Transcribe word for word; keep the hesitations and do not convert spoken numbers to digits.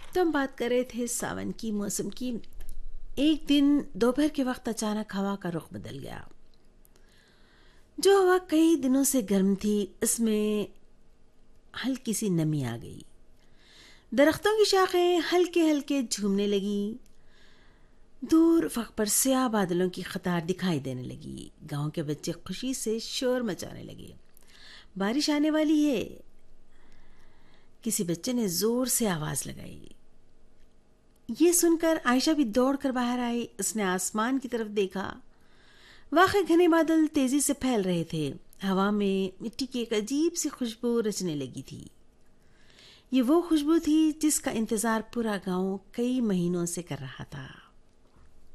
तो हम बात कर रहे थे सावन की मौसम की। एक दिन दोपहर के वक्त अचानक हवा का रुख बदल गया। जो हवा कई दिनों से गर्म थी, इसमें हल्की सी नमी आ गई। दरख्तों की शाखें हल्के हल्के झूमने लगी। दूर अफक पर स्याह बादलों की कतार दिखाई देने लगी। गांव के बच्चे खुशी से शोर मचाने लगे। बारिश आने वाली है। किसी बच्चे ने जोर से आवाज लगाई। ये सुनकर आयशा भी दौड़कर बाहर आई। उसने आसमान की तरफ देखा। वाकई घने बादल तेजी से फैल रहे थे। हवा में मिट्टी की एक अजीब सी खुशबू रचने लगी थी। ये वो खुशबू थी जिसका इंतजार पूरा गांव कई महीनों से कर रहा था।